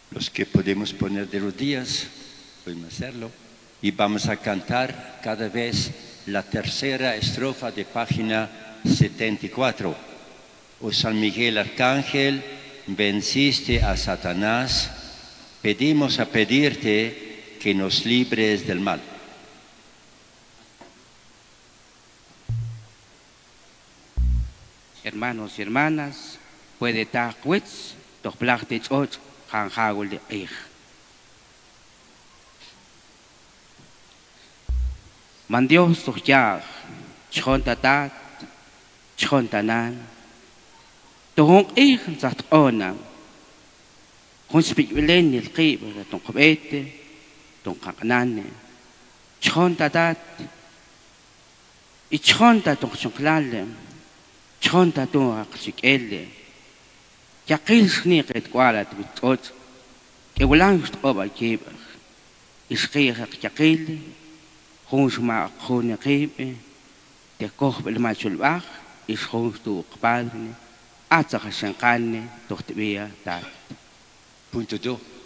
Los que podemos poner de rodillas, podemos hacerlo. Y vamos a cantar cada vez la tercera estrofa de página 74. Oh San Miguel Arcángel, venciste a Satanás, pedimos a pedirte que nos libres del mal. Hermanos y hermanas, puede estar pues, doch plachtet och, han hagul de ich. Man Dios doch ja, chon tatat, chon tanan, doch ich sagt ona, kon spikvelen il qiber, ton qabete, ton kanane, chon tatat, chon tatok chonklale, chon tatok chikelle, yakil sniqet kwalat bitot, que walang stoba kiber, isqiyah yakil, Ons maar gewoon geven, de koch wil maar zo weg, is gewoon toe gepaard, aardig zijn kan, toch de weer daar. Punto 2.